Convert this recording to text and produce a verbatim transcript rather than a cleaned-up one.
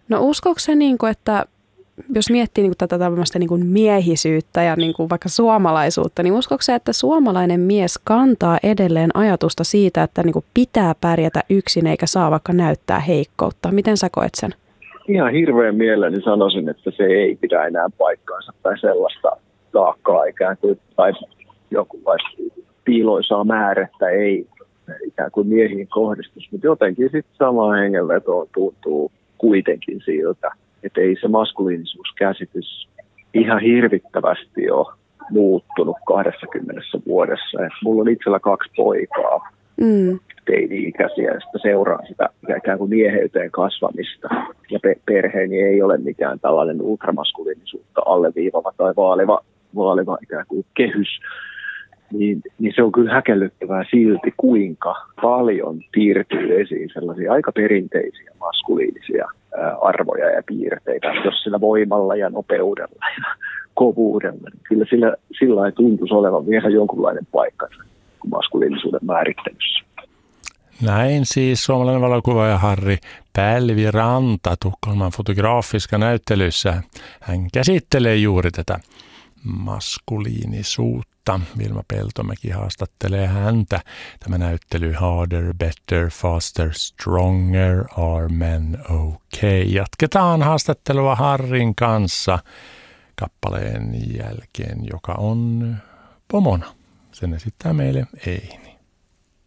No uskoiko se, niin kuin, että jos miettii niin kuin tätä tämmöistä niin kuin miehisyyttä ja niin kuin vaikka suomalaisuutta, niin uskoiko se, että suomalainen mies kantaa edelleen ajatusta siitä, että niin kuin pitää pärjätä yksin eikä saa vaikka näyttää heikkoutta? Miten sä koet sen? Ihan hirveän mielelläni sanoisin, että se ei pidä enää paikkaansa tai sellaista taakkaa ikään kuin, tai jonkunlaista piiloisaa määrättä ei ikään kuin miehiin kohdistus, mutta jotenkin sitten sama hengenveto tuntuu kuitenkin siltä, että ei se maskuliinisuuskäsitys ihan hirvittävästi ole muuttunut kaksikymmentä vuodessa. Et mulla on itsellä kaksi poikaa, mm. teini-ikäisiä, ja sitten seuraan sitä ikään kuin mieheyteen kasvamista. Ja pe- perheeni ei ole mikään tällainen ultramaskuliinisuutta alleviivava tai vaaliva, vaaliva ikään kuin kehys. Niin, niin se on kyllä häkellyttävää silti, kuinka paljon piirtyy esiin sellaisia aika perinteisiä maskuliinisia ää, arvoja ja piirteitä, jos sillä voimalla ja nopeudella ja kovuudella. Niin kyllä sillä, sillä ei tuntuisi olevan vielä jonkunlainen paikka kuin maskuliinisuuden määrittelyssä. Näin siis suomalainen valokuvaaja Harri Pälviranta Tukholman fotografiska näyttelyssä. Hän käsittelee juuri tätä maskuliinisuutta. Vilma Peltomäki haastattelee häntä. Tämä näyttely Harder, Better, Faster, Stronger, Are Men Okay? Jatketaan haastattelua Harrin kanssa kappaleen jälkeen, joka on Pomona. Sen esittää meille Ei.